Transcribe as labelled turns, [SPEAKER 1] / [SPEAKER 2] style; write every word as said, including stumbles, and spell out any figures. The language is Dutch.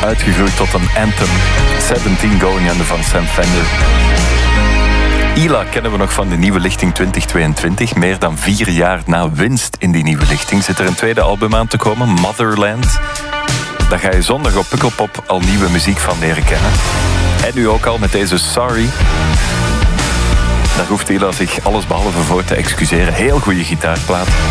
[SPEAKER 1] uitgegroeid tot een anthem. zeventien Going Under van Sam Fender. Ila kennen we nog van de nieuwe lichting twintig tweeëntwintig. Meer dan vier jaar na winst in die nieuwe lichting zit er een tweede album aan te komen, Motherland. Daar ga je zondag op Pukkelpop al nieuwe muziek van leren kennen. En nu ook al met deze Sorry. Daar hoeft Ila zich allesbehalve voor te excuseren. Heel goede gitaarplaat.